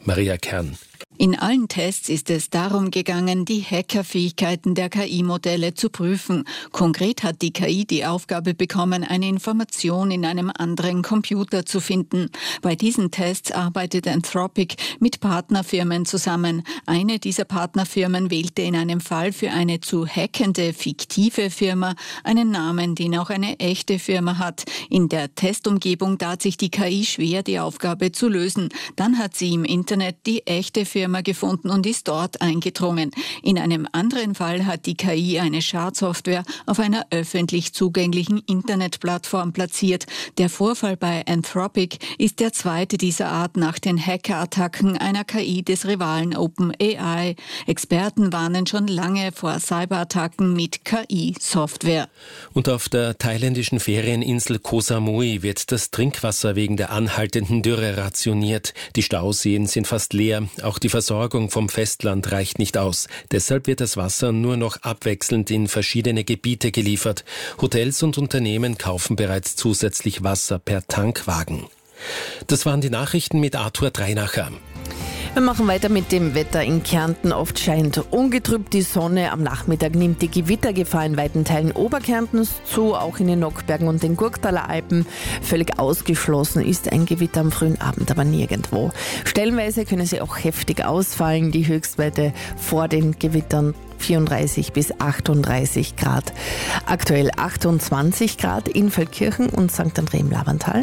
Maria Kern. In allen Tests ist es darum gegangen, die Hackerfähigkeiten der KI-Modelle zu prüfen. Konkret hat die KI die Aufgabe bekommen, eine Information in einem anderen Computer zu finden. Bei diesen Tests arbeitet Anthropic mit Partnerfirmen zusammen. Eine dieser Partnerfirmen wählte in einem Fall für eine zu hackende fiktive Firma einen Namen, den auch eine echte Firma hat. In der Testumgebung tat sich die KI schwer, die Aufgabe zu lösen. Dann hat sie im Internet die echte Firma gefunden und ist dort eingedrungen. In einem anderen Fall hat die KI eine Schadsoftware auf einer öffentlich zugänglichen Internetplattform platziert. Der Vorfall bei Anthropic ist der zweite dieser Art nach den Hackerattacken einer KI des Rivalen OpenAI. Experten warnen schon lange vor Cyberattacken mit KI-Software. Und auf der thailändischen Ferieninsel Koh Samui wird das Trinkwasser wegen der anhaltenden Dürre rationiert. Die Stauseen sind fast leer. Auch die Versorgung vom Festland reicht nicht aus. Deshalb wird das Wasser nur noch abwechselnd in verschiedene Gebiete geliefert. Hotels und Unternehmen kaufen bereits zusätzlich Wasser per Tankwagen. Das waren die Nachrichten mit Arthur Dreinacher. Wir machen weiter mit dem Wetter in Kärnten. Oft scheint ungetrübt die Sonne. Am Nachmittag nimmt die Gewittergefahr in weiten Teilen Oberkärntens zu, auch in den Nockbergen und den Gurktaler Alpen. Völlig ausgeschlossen ist ein Gewitter am frühen Abend, aber nirgendwo. Stellenweise können sie auch heftig ausfallen. Die Höchstwerte vor den Gewittern 34 bis 38 Grad. Aktuell 28 Grad in Feldkirchen und St. André im Lavantal.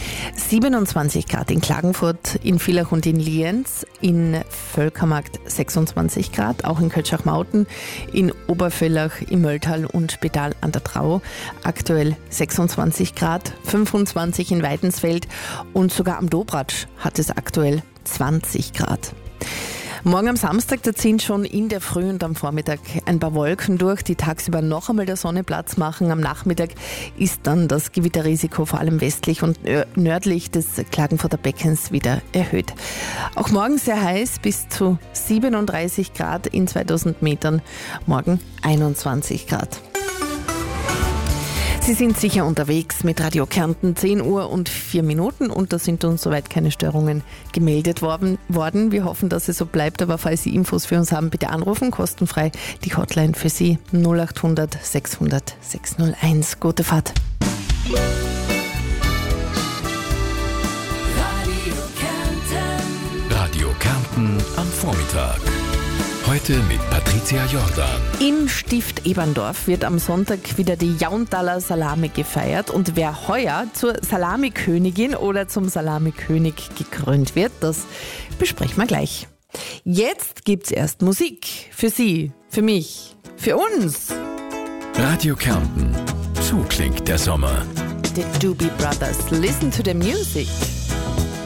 27 Grad in Klagenfurt, in Villach und in Lienz, in Völkermarkt 26 Grad, auch in Kötschach-Mauten, in Obervillach, im Mölltal und Pedal an der Trau. Aktuell 26 Grad, 25 in Weidensfeld und sogar am Dobratsch hat es aktuell 20 Grad. Morgen am Samstag, da ziehen schon in der Früh und am Vormittag ein paar Wolken durch, die tagsüber noch einmal der Sonne Platz machen. Am Nachmittag ist dann das Gewitterrisiko vor allem westlich und nördlich des Klagenfurter Beckens wieder erhöht. Auch morgen sehr heiß, bis zu 37 Grad in 2000 Metern, morgen 21 Grad. Sie sind sicher unterwegs mit Radio Kärnten, 10 Uhr und 4 Minuten und da sind uns soweit keine Störungen gemeldet worden. Wir hoffen, dass es so bleibt, aber falls Sie Infos für uns haben, bitte anrufen, kostenfrei. Die Hotline für Sie 0800 600 601. Gute Fahrt. Radio Kärnten am Vormittag. Heute mit Patricia Jordan. Im Stift Eberndorf wird am Sonntag wieder die Jauntaler Salami gefeiert. Und wer heuer zur Salamikönigin oder zum Salamikönig gekrönt wird, das besprechen wir gleich. Jetzt gibt's erst Musik. Für Sie, für mich, für uns. Radio Kärnten. So klingt der Sommer. The Doobie Brothers. Listen to the music.